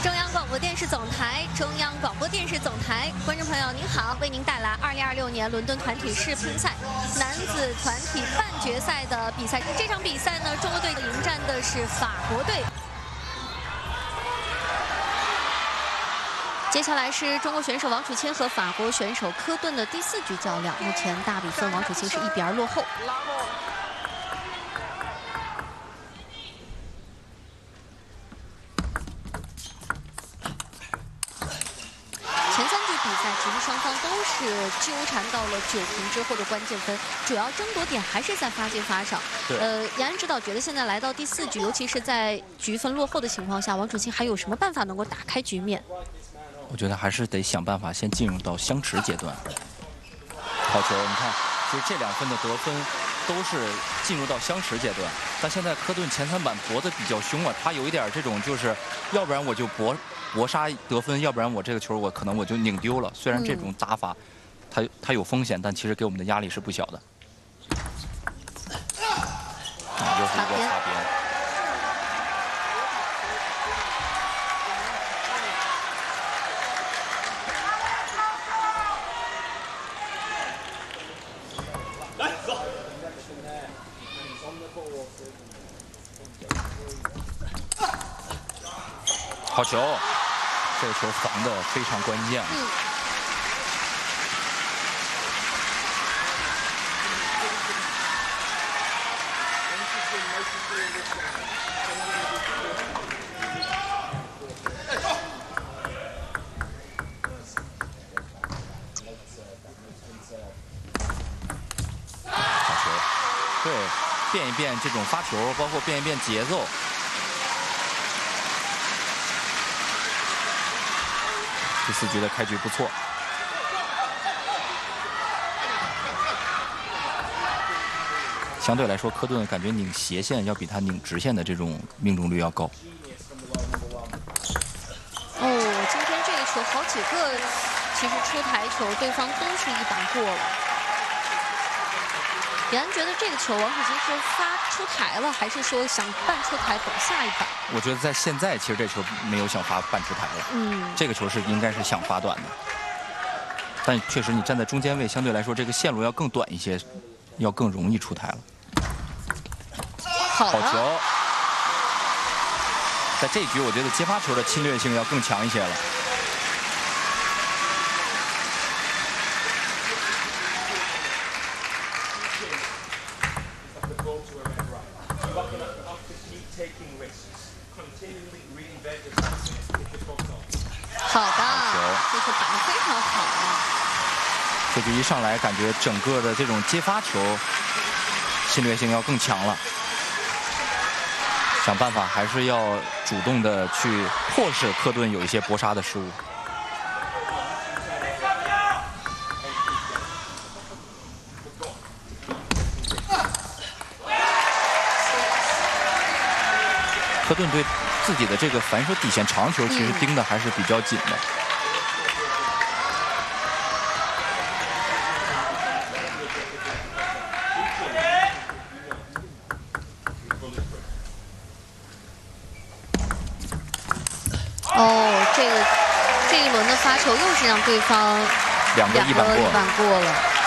中央广播电视总台，中央广播电视总台，观众朋友您好，为您带来2026年伦敦团体世乒赛男子团体半决赛的比赛。这场比赛呢，中国队迎战的是法国队。接下来是中国选手王楚钦和法国选手科顿的第4局较量，目前大比分王楚钦是1比2落后。 其实双方都是纠缠到了9平之后的关键分，主要争夺点还是在发接发上。延安指导觉得现在来到第4局，尤其是在局分落后的情况下，王楚钦还有什么办法能够打开局面？ 我觉得还是得想办法先进入到相持阶段。好球，你看，其实这2分的得分都是进入到相持阶段，但现在科顿前3板搏得比较凶啊，他有一点这种就是，要不然我就搏杀得分，要不然我这个球我可能我就拧丢了。虽然这种打法，它有风险，但其实给我们的压力是不小的。又是一个擦边。来，走。好球！ 这个球防得非常关键。好球！对，变一变这种发球，包括变一变节奏。 第4局的开局不错，相对来说，科顿感觉拧斜线要比他拧直线的这种命中率要高。 哦，今天这个球好几个，其实出台球对方都是1板过了。延安觉得这个球王楚钦是发出台了，还是说想半出台等下1板？ 我觉得在现在，其实这球没有想发半出台了。这个球是应该是想发短的，但确实你站在中间位，相对来说这个线路要更短一些，要更容易出台了。好球！在这一局，我觉得接发球的侵略性要更强一些了。 好的，这球打得非常好啊！ 这局一上来，感觉整个的这种接发球侵略性要更强了，想办法还是要主动的去迫使科顿有一些搏杀的失误。科顿对 自己的这个反手底线长球，其实盯的还是比较紧的。 哦，这一轮的发球又是让对方2个1板过了。